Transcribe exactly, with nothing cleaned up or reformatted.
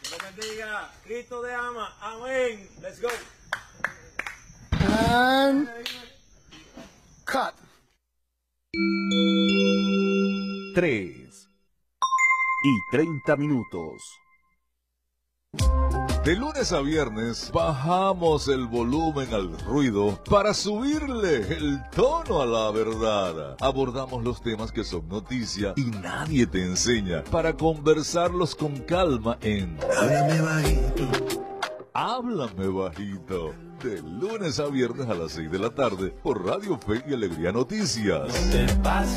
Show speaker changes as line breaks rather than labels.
Dios bendiga. Cristo te ama. Amén. Let's go.
And cut.
Tres y treinta minutos.
De lunes a viernes bajamos el volumen al ruido para subirle el tono a la verdad. Abordamos los temas que son noticia y nadie te enseña para conversarlos con calma en Háblame Bajito. Háblame Bajito. De lunes a viernes a las seis de la tarde por Radio Fe y Alegría Noticias.